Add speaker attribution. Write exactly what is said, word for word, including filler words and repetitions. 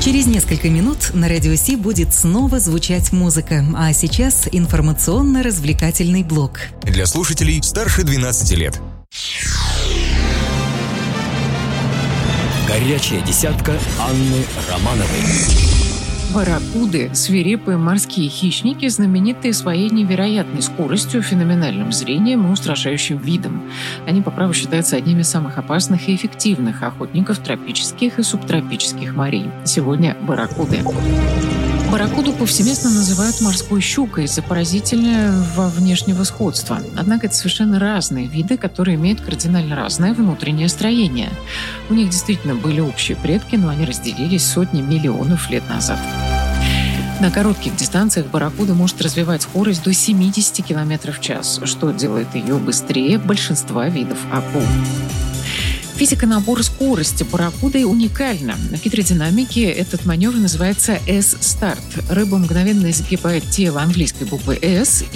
Speaker 1: Через несколько минут на Радио Си будет снова звучать музыка, а сейчас информационно-развлекательный блок.
Speaker 2: Для слушателей старше двенадцати лет.
Speaker 3: Горячая десятка Анны Романовой.
Speaker 4: Барракуды – свирепые морские хищники, знаменитые своей невероятной скоростью, феноменальным зрением и устрашающим видом. Они по праву считаются одними из самых опасных и эффективных охотников тропических и субтропических морей. Сегодня барракуды. Барракуду повсеместно называют морской щукой из-за поразительного внешнего сходства. Однако это совершенно разные виды, которые имеют кардинально разное внутреннее строение. У них действительно были общие предки, но они разделились сотни миллионов лет назад. На коротких дистанциях барракуда может развивать скорость до семьдесят километров в час, что делает ее быстрее большинства видов акул. Физика набора скорости барракуды уникальна. В гидродинамике этот маневр называется S-старт. Рыба мгновенно изгибает тело английской буквы S